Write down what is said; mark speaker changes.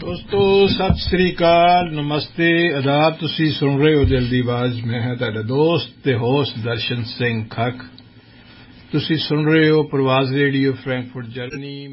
Speaker 1: ਦੋਸਤੋ ਸਤਿ ਸ੍ਰੀ ਅਕਾਲ ਨਮਸਤੇ ਆਦਾਬ ਤੁਸੀਂ ਸੁਣ ਰਹੇ ਹੋ ਦਿਲ ਦੀ ਆਵਾਜ਼ ਮੈਂ ਹਾਂ ਤੁਹਾਡਾ ਦੋਸਤ ਤੇ ਹੋਸਟ ਦਰਸ਼ਨ ਸਿੰਘ ਖੱਖ ਤੁਸੀਂ ਸੁਣ ਰਹੇ ਹੋ ਪ੍ਰਵਾਜ਼ ਰੇਡੀਓ ਫਰੈਂਕਫਰਟ ਜਰਮਨੀ